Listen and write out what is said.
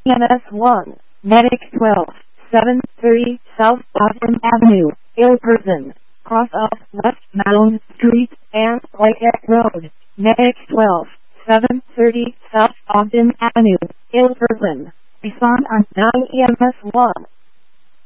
EMS 1, Medic 12, 730 South Austin Avenue, Ilperson, cross off West Malone Street and Whitehead Road. Medic 12, 730 South Austin Avenue, Ilperson. Respond on dial EMS 1.